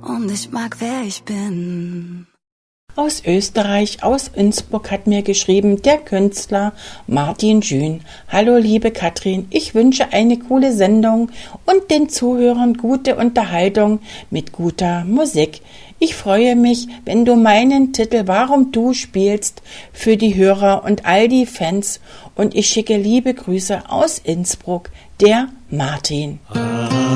und ich mag, wer ich bin. Aus Österreich, aus Innsbruck hat mir geschrieben der Künstler Martin Jün. Hallo liebe Katrin, ich wünsche eine coole Sendung und den Zuhörern gute Unterhaltung mit guter Musik. Ich freue mich, wenn du meinen Titel Warum du spielst für die Hörer und all die Fans und ich schicke liebe Grüße aus Innsbruck, der Martin.